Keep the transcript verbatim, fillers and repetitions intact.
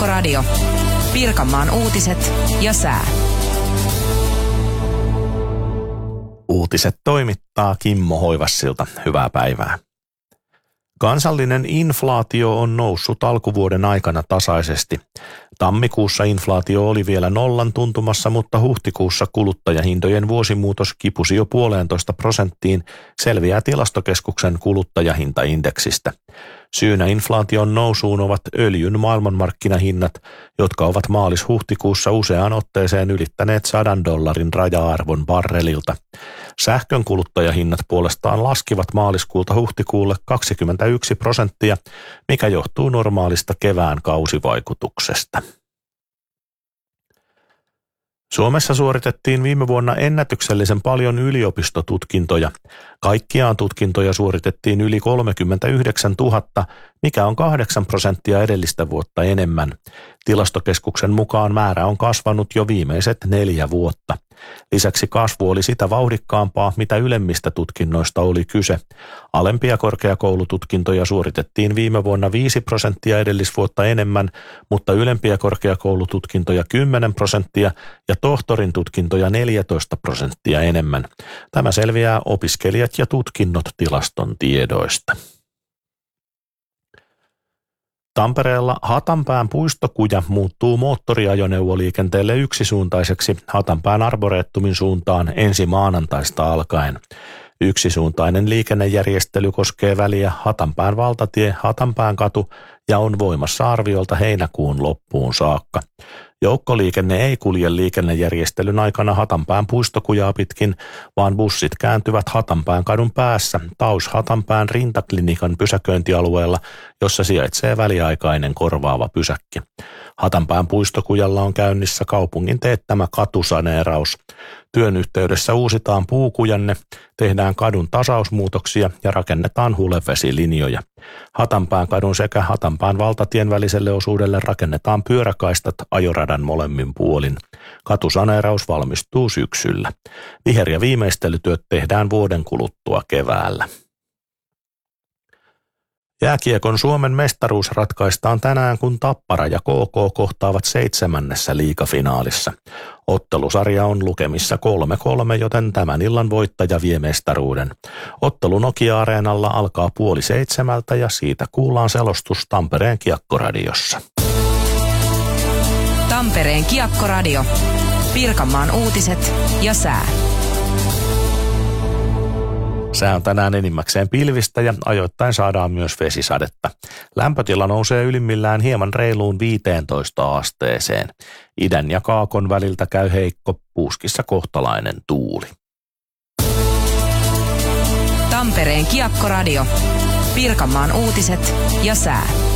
Kiekkoradio. Pirkanmaan uutiset ja sää. Uutiset toimittaa Kimmo Hoivassilta. Hyvää päivää. Kansallinen inflaatio on noussut alkuvuoden aikana tasaisesti. Tammikuussa inflaatio oli vielä nollan tuntumassa, mutta huhtikuussa kuluttajahintojen vuosimuutos kipusi jo puoleentoista prosenttiin, selviää Tilastokeskuksen kuluttajahintaindeksistä. Syynä inflaation nousuun ovat öljyn maailmanmarkkinahinnat, jotka ovat maalis-huhtikuussa useaan otteeseen ylittäneet sadan dollarin raja-arvon barrelilta. Sähkön kuluttajahinnat puolestaan laskivat maaliskuulta huhtikuulle kaksikymmentäyksi prosenttia, mikä johtuu normaalista kevään kausivaikutuksesta. Suomessa suoritettiin viime vuonna ennätyksellisen paljon yliopistotutkintoja. Kaikkiaan tutkintoja suoritettiin yli kolmekymmentäyhdeksäntuhatta, mikä on kahdeksan prosenttia edellistä vuotta enemmän. Tilastokeskuksen mukaan määrä on kasvanut jo viimeiset neljä vuotta. Lisäksi kasvu oli sitä vauhdikkaampaa, mitä ylemmistä tutkinnoista oli kyse. Alempia korkeakoulututkintoja suoritettiin viime vuonna viisi prosenttia edellisvuotta enemmän, mutta ylempiä korkeakoulututkintoja kymmenen prosenttia ja tohtorin tutkintoja neljätoista prosenttia enemmän. Tämä selviää opiskelijat ja tutkinnot tilaston tiedoista. Tampereella Hatanpään puistokuja muuttuu moottoriajoneuvoliikenteelle yksisuuntaiseksi Hatanpään Arboretumin suuntaan ensi maanantaista alkaen. Yksisuuntainen liikennejärjestely koskee väliä Hatanpään valtatie, Hatanpään katu ja on voimassa arviolta heinäkuun loppuun saakka. Joukkoliikenne ei kulje liikennejärjestelyn aikana Hatanpään puistokujaa pitkin, vaan bussit kääntyvät Hatanpään kadun päässä Taus Hatanpään rintaklinikan pysäköintialueella, jossa sijaitsee väliaikainen korvaava pysäkki. Hatanpään puistokujalla on käynnissä kaupungin teettämä katusaneeraus. Työn yhteydessä uusitaan puukujanne, tehdään kadun tasausmuutoksia ja rakennetaan hulevesilinjoja. Hatanpään kadun sekä Hatanpään valtatien väliselle osuudelle rakennetaan pyöräkaistat ajoradan molemmin puolin. Katusaneeraus valmistuu syksyllä. Viher- ja viimeistelytyöt tehdään vuoden kuluttua keväällä. Jääkiekon Suomen mestaruus ratkaistaan tänään, kun Tappara ja K K kohtaavat seitsemännessä liigafinaalissa. Ottelusarja on lukemissa kolme kolme, joten tämän illan voittaja vie mestaruuden. Ottelu Nokia-areenalla alkaa puoli seitsemältä ja siitä kuullaan selostus Tampereen Kiekkoradiossa. Tampereen Kiekkoradio. Pirkanmaan uutiset ja sää. Sää on tänään enimmäkseen pilvistä ja ajoittain saadaan myös vesisadetta. Lämpötila nousee ylimmillään hieman reiluun viiteentoista asteeseen. Idän ja kaakon väliltä käy heikko, puuskissa kohtalainen tuuli. Tampereen Kiekkoradio. Pirkanmaan uutiset ja sää.